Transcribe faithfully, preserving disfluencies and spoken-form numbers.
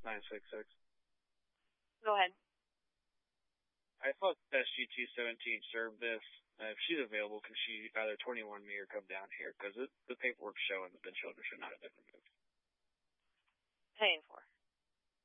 nine six six. Go ahead. I thought S G two seventeen served this. Uh, if she's available, can she either twenty-one me or come down here? Because the paperwork's showing that the children should not have been removed. Paying for.